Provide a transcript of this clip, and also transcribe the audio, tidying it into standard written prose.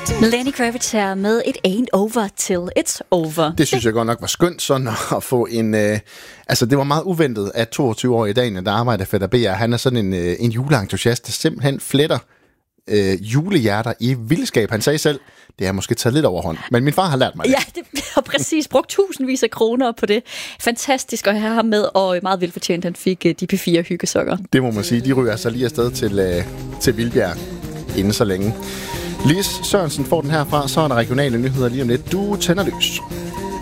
Lenny Kravitz her med It Ain't Over Till It's Over. Det synes jeg godt nok var skønt, sådan at få en... altså, det var meget uventet, at 22-årige Daniel, der arbejder for BR, han er sådan en juleentusiast, der simpelthen fletter julehjerter i vildskab. Han sagde selv, det har måske taget lidt overhånd, men min far har lært mig det. Ja, det har præcis brugt tusindvis af kroner på det. Fantastisk at have ham med, og meget velfortjent, han fik de P4 hyggesokker. Det må man sige. De ryger altså lige afsted til Vildbjerg inden så længe. Lis Sørensen får den herfra, så er der regionale nyheder lige om lidt. Du tænder løs.